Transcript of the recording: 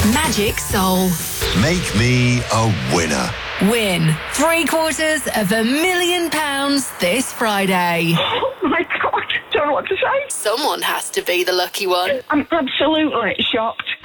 Magic Soul. Make me a winner. Win £750,000 this Friday. Oh my God, don't know what to say. Someone has to be the lucky one. I'm absolutely shocked.